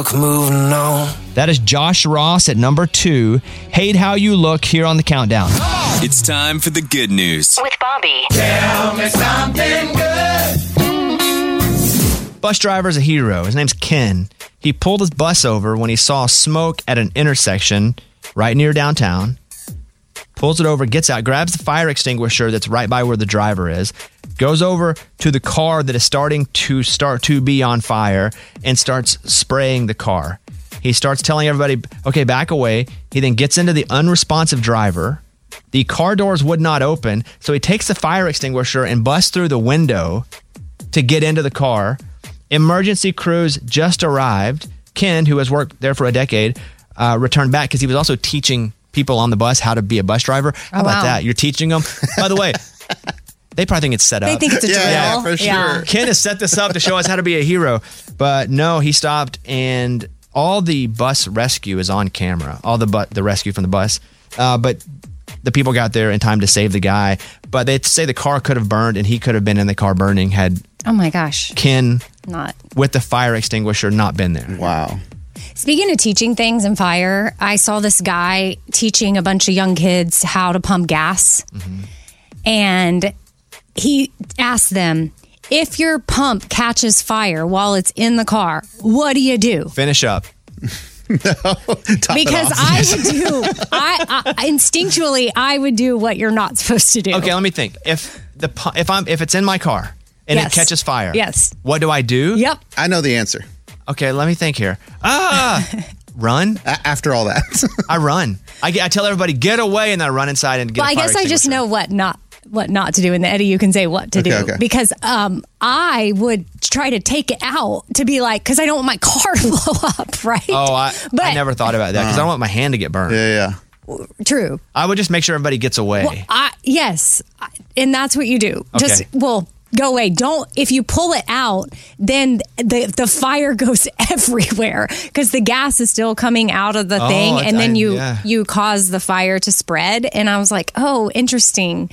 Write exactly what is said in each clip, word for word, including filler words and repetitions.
Moving on. That is Josh Ross at number two. Hate How You Look here on the countdown. It's time for the good news. With Bobby. Tell me something good. Bus driver's a hero. His name's Ken. He pulled his bus over when he saw smoke at an intersection right near downtown. Pulls it over, gets out, grabs the fire extinguisher that's right by where the driver is, goes over to the car that is starting to start to be on fire and starts spraying the car. He starts telling everybody, okay, back away. He then gets into the unresponsive driver. The car doors would not open, so he takes the fire extinguisher and busts through the window to get into the car. Emergency crews just arrived. Ken, who has worked there for a decade, uh, returned back because he was also teaching people on the bus how to be a bus driver. How Oh, about wow. that? You're teaching them. By the way, they probably think it's set up. They think it's a drill. Yeah, yeah, for sure. Yeah. Ken has set this up to show us how to be a hero. But no, he stopped, and all the bus rescue is on camera. All the bu- the rescue from the bus. Uh, but the people got there in time to save the guy. But they say the car could have burned, and he could have been in the car burning had Oh my gosh. Ken Not. with the fire extinguisher not been there. Wow. Speaking of teaching things and fire, I saw this guy teaching a bunch of young kids how to pump gas. Mm-hmm. And he asked them, if your pump catches fire while it's in the car, what do you do? Finish up. Top it Because off. I would do, I, I instinctually, I would do what you're not supposed to do. Okay, let me think. If the pu- if I'm if it's in my car and Yes. it catches fire, Yes. what do I do? Yep. I know the answer. Okay, let me think here. Ah, run. A- after all that. I run. I, get, I tell everybody get away, and then I run inside and get. Well, a I fire guess I just extinguisher. know what not what not to do, and Eddie, you can say what to Okay, do okay. because um, I would try to take it out to be like because I don't want my car to blow up, right? Oh, I, but I never thought about that because I don't want my hand to get burned. yeah, yeah. true. I would just make sure everybody gets away. Well, I yes, I- and that's what you do. Just Okay. well. Go away. Don't, if you pull it out, then the, the fire goes everywhere because the gas is still coming out of the Oh, thing. I- And then I- you, yeah. you cause the fire to spread. And I was like, oh, interesting.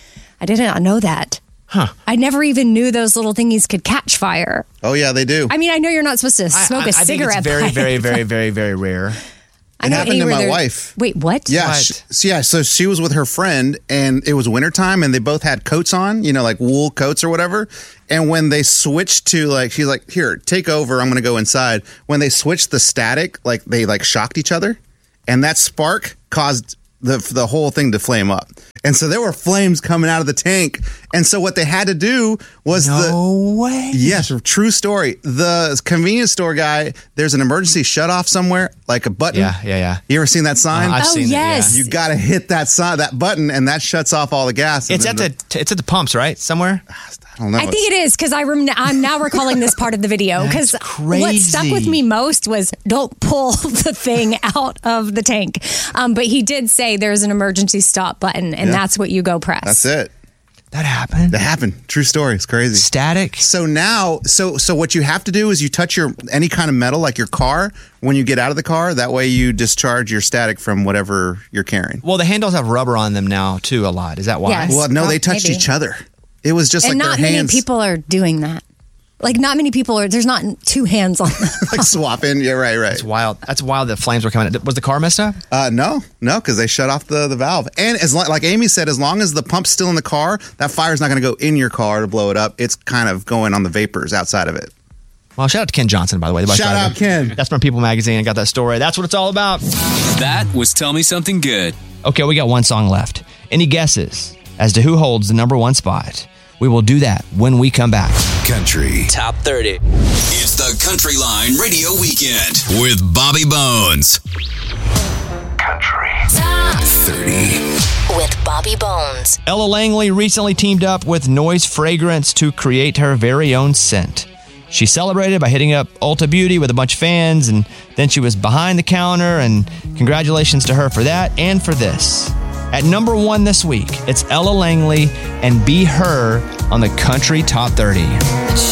I didn't know that. Huh. I never even knew those little thingies could catch fire. Oh, yeah, they do. I mean, I know you're not supposed to I- smoke I, a I think cigarette. it's very, pipe. very, very, very, very rare. I It know happened to anywhere my there- wife. Wait, what? Yeah, What? she, so yeah. So she was with her friend, and it was wintertime, and they both had coats on, you know, like wool coats or whatever. And when they switched to like, she's like, "Here, take over. I'm going to go inside." When they switched the static, like they like shocked each other, and that spark caused the the whole thing to flame up. And so there were flames coming out of the tank. And so what they had to do was the No way. Yes, true story. The convenience store guy, there's an emergency shutoff somewhere, like a button. Yeah, yeah, yeah. You ever seen that sign? Uh, I've Oh, seen yes. it. You got to hit that sign, that button, and that shuts off all the gas. Yeah. And It's at then the it's at the pumps, right? Somewhere. I don't know. I think it is because I rem- I'm now recalling this part of the video because That's what stuck with crazy. me most was don't pull the thing out of the tank. Um, but he did say there's an emergency stop button, and Yeah. that's what you go press. That's it. That happened. That happened. True story. It's crazy. Static. So now, so so what you have to do is you touch your any kind of metal, like your car, when you get out of the car. That way you discharge your static from whatever you're carrying. Well, the handles have rubber on them now too. A lot. Is that why? Yes. Well, no, Well, they touched maybe. each other. It was just and like not their many hands people are doing that. Like not many people are. There's not two hands on them. like swapping. Yeah, right, right. It's wild. That's wild. The flames were coming. Was the car messed up? Uh, no, no, because they shut off the, the valve. And as lo- like Amy said, as long as the pump's still in the car, that fire's not going to go in your car to blow it up. It's kind of going on the vapors outside of it. Well, shout out to Ken Johnson, by the way. The bus Shout driver. out, Ken. That's from People Magazine. I got that story. That's what it's all about. That was Tell Me Something Good. Okay, we got one song left. Any guesses as to who holds the number one spot? We will do that when we come back. Country Top thirty. It's the Country Line Radio Weekend with Bobby Bones. Country Top thirty. with Bobby Bones. Ella Langley recently teamed up with Noise Fragrance to create her very own scent. She celebrated by hitting up Ulta Beauty with a bunch of fans, and then she was behind the counter, and congratulations to her for that and for this. At number one this week, it's Ella Langley and Be Her on the Country Top thirty.